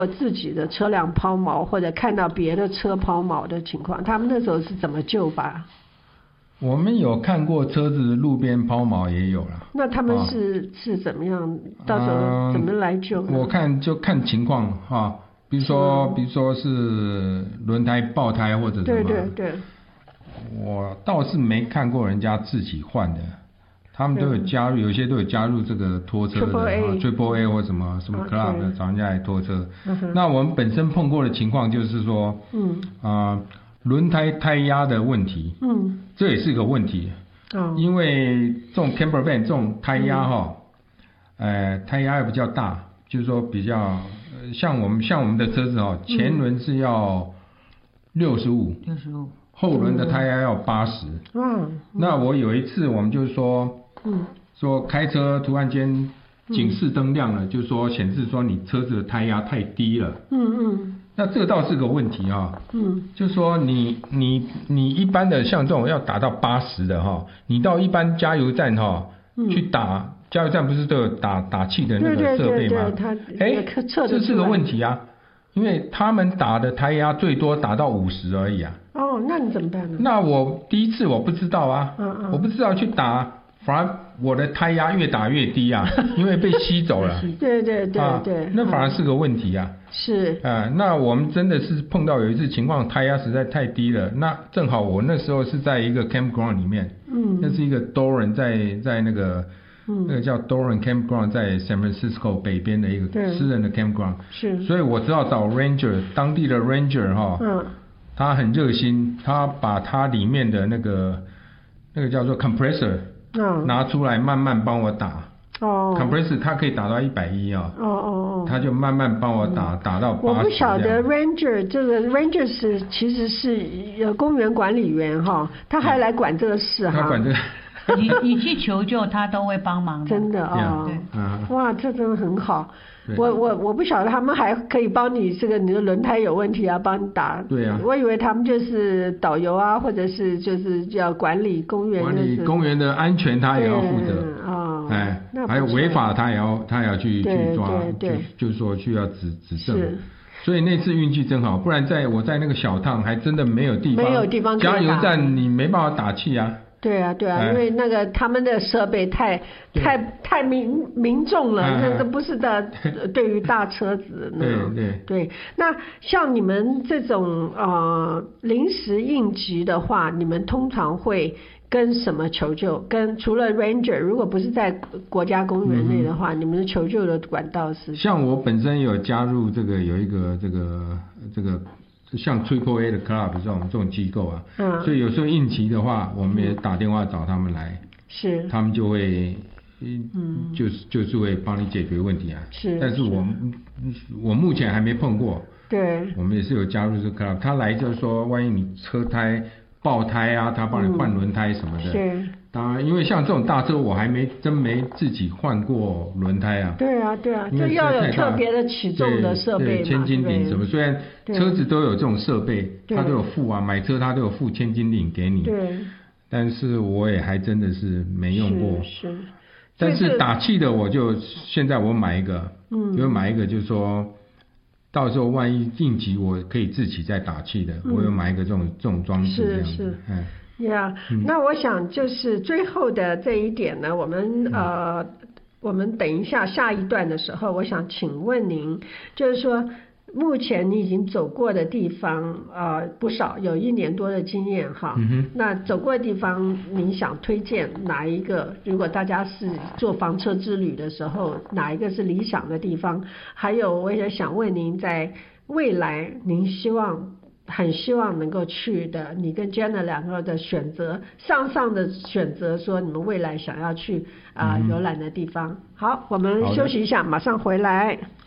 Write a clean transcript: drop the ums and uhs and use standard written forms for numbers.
自己的车辆抛锚或者看到别的车抛锚的情况，他们那时候是怎么救法？ 我们有看过车子路边抛锚也有了。 那他们是怎么样？到时候怎么来救呢？ 我看就看情况啊，比如说是轮胎爆胎或者什么。 对。 我倒是没看过人家自己换的，他们都有加入，有些都有加入这个拖车的 Triple A 或什么 Club 的，找人家来拖车。那我们本身碰过的情况就是说，轮胎胎压的问题，这也是个问题。因为这种 camper van 这种胎压胎压也比较大，就是说比较像我们的车子前轮是要65，后轮的胎压要80。那我有一次我们就是说，开车突然间警示灯亮了，就是说显示说你车子的胎压太低了。那这个倒是个问题就是说你一般的像这种要达到80的你到一般加油站去打，加油站不是都有打气的那个设备吗？这是个问题啊，因为他们打的胎压最多打到50而已啊。 那你怎么办呢？ 那我第一次我不知道啊，我不知道去打，反而我的胎压越打越低啊，因为被吸走了。 对， 那反而是个问题啊。 是那我们真的是碰到有一次情况，胎压实在太低了。那正好我那时候是在一个 campground 里面，那是一个 Doran 在那个叫 Doran Campground， 在 San Francisco 北边的一个私人的 campground。是，所以我只好找 Ranger， 当地的 Ranger 他很热心，他把他里面的那个叫做 compressor 拿出来慢慢帮我打。compressor 它可以打到110他就慢慢帮我打到80。 我不晓得 Ranger 这个 Ranger 其实是公园管理员他还来管这个事他管这个。 你去求救他都会帮忙的。 真的哇，这真的很好。我不晓得他们还可以帮你你的轮胎有问题帮你打。 对啊， 我以为他们就是导游或者是就是要管理公园的安全，他也要负责。还有违法他也要去抓，就是说需要指正。所以那次运气真好，不然我在那个小趟还真的没有地方加油站，你没办法打气啊。 对啊，因为那个他们的设备太民众了，那个不是对于大车子对。那像你们这种临时应急的话，你们通常会跟什么求救？除了 Ranger， 如果不是在国家公园内的话，你们的求救的管道是？ 像我本身有加入有一个这个。像 Triple A 的 Club 这种机构所以有时候应急的话，我们也打电话找他们来，是，他们就会，就是会帮你解决问题是，但是我目前还没碰过，对，我们也是有加入这个 Club， 他来就是说，万一你车胎爆胎他帮你换轮胎什么的，是。当然，因为像这种大车，我真没自己换过轮胎对啊，就要有特别的起重的设备嘛， 千斤顶什么。虽然车子都有这种设备，它都有附买车它都有附千斤顶给你。对。但是我也还真的是没用过。是。但是打气的，现在我买一个，就买一个，就是说，到时候万一应急，我可以自己再打气的。我有买一个这种装置这样子。是。 那我想就是最后的这一点呢，我们等一下一段的时候，我想请问您，就是说目前你已经走过的地方不少，有1年多的经验那走过的地方，您想推荐哪一个？如果大家是做房车之旅的时候，哪一个是理想的地方？还有，我也想问您，在未来您很希望能够去的，你跟 Jenna 两个的选择，上的选择，说你们未来想要去游览的地方。好，我们休息一下，马上回来。